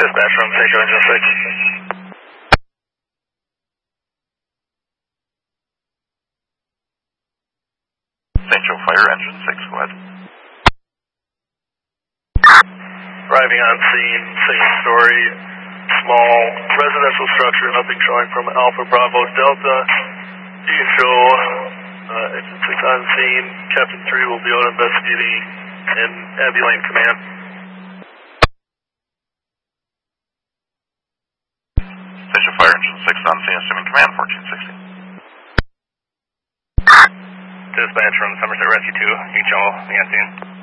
Dispatch from Central Engine 6. Central Fire Engine 6, go ahead. Arriving on scene, single story, small residential structure, nothing showing from Alpha Bravo Delta. You can show Engine 6 on scene. Captain 3 will be out investigating in Abbey Lane Command. Central Fire Engine 6 on scene, assuming command 1460. Dispatch from Somerset Rescue 2, you can show me on scene.